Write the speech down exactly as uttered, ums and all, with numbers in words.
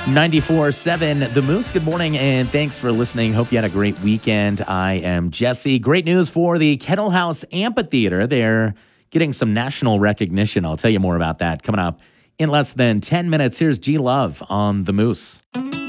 ninety-four point seven The Moose. Good morning, and thanks for listening. Hope you had a great weekend. I am Jesse. Great news for the Kettle House Amphitheater. They're getting some national recognition. I'll tell you more about that coming up in less than ten minutes. Here's G Love on The Moose.